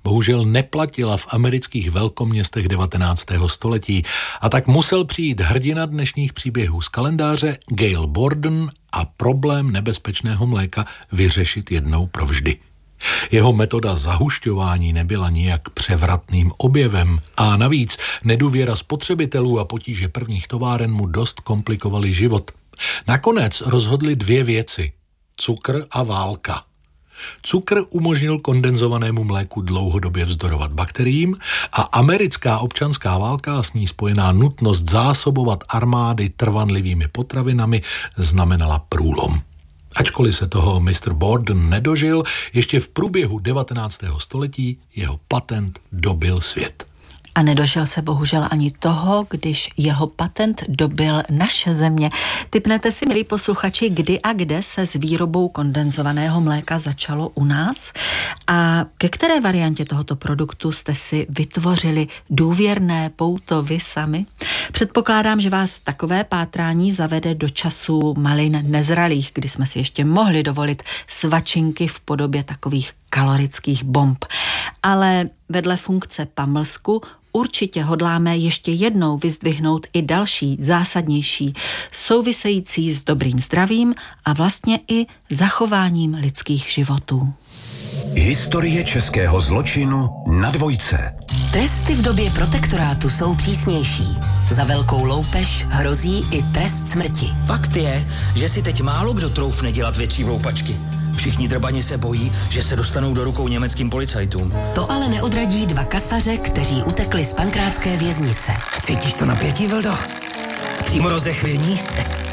bohužel neplatila v amerických velkoměstech 19. století a tak musel přijít hrdina dnešních příběhů z kalendáře Gail Borden a problém nebezpečného mléka vyřešit jednou provždy. Jeho metoda zahušťování nebyla nijak převratným objevem a navíc nedůvěra spotřebitelů a potíže prvních továren mu dost komplikovaly život. Nakonec rozhodly dvě věci – cukr a válka. Cukr umožnil kondenzovanému mléku dlouhodobě vzdorovat bakteriím a americká občanská válka a s ní spojená nutnost zásobovat armády trvanlivými potravinami znamenala průlom. Ačkoliv se toho Mr. Borden nedožil, ještě v průběhu 19. století jeho patent dobyl svět. A nedožil se bohužel ani toho, když jeho patent dobyl naše země. Tipnete si, milí posluchači, kdy a kde se s výrobou kondenzovaného mléka začalo u nás? A ke které variantě tohoto produktu jste si vytvořili důvěrné pouto vy sami? Předpokládám, že vás takové pátrání zavede do časů malin nezralých, kdy jsme si ještě mohli dovolit svačinky v podobě takových kalorických bomb. Ale vedle funkce pamlsku určitě hodláme ještě jednou vyzdvihnout i další, zásadnější, související s dobrým zdravím a vlastně i zachováním lidských životů. Historie českého zločinu na Dvojce. Tresty v době protektorátu jsou přísnější. Za velkou loupež hrozí i trest smrti. Fakt je, že si teď málo kdo troufne dělat větší loupačky. Všichni drbani se bojí, že se dostanou do rukou německým policajtům. To ale neodradí dva kasaře, kteří utekli z pankrátské věznice. Cítíš to napětí, Vildo? Přímo rozechvění?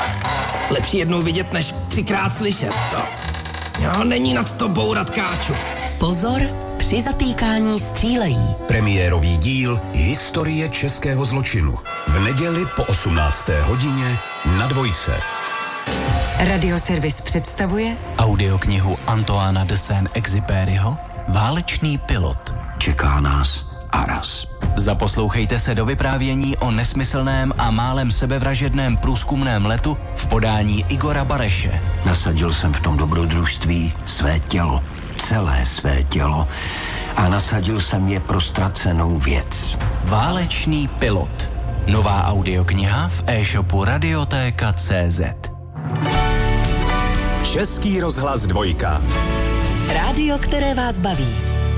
Lepší jednou vidět, než 3krát slyšet, co? Jo, není nad to bourat káču. Pozor, při zatýkání střílejí. Premiérový díl Historie českého zločinu. V neděli po 18. hodině na Dvojce. Radioservis představuje audioknihu Antoána de Saint-Exupéryho Válečný pilot. Čeká nás Aras. Zaposlouchejte se do vyprávění o nesmyslném a málem sebevražedném průzkumném letu v podání Igora Bareše. Nasadil jsem v tom dobrodružství své tělo, celé své tělo a nasadil jsem je pro ztracenou věc. Válečný pilot. Nová audiokniha v e-shopu Radiotéka.cz. Český rozhlas Dvojka. rádio, které vás baví.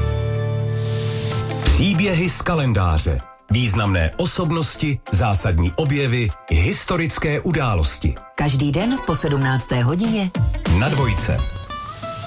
Příběhy z kalendáře. Významné osobnosti, zásadní objevy, historické události. Každý den po 17. hodině na Dvojce.